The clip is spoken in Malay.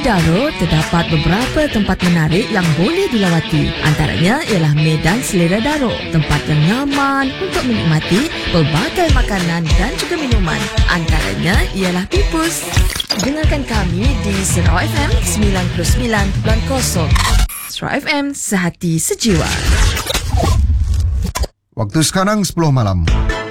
Daro terdapat beberapa tempat menarik yang boleh dilawati. Antaranya ialah Medan Selera Daro, tempat yang nyaman untuk menikmati pelbagai makanan dan juga minuman. Antaranya ialah Pipus. Dengarkan kami di Surau FM 99.0. Surau FM, sehati sejiwa. Waktu sekarang 10 malam.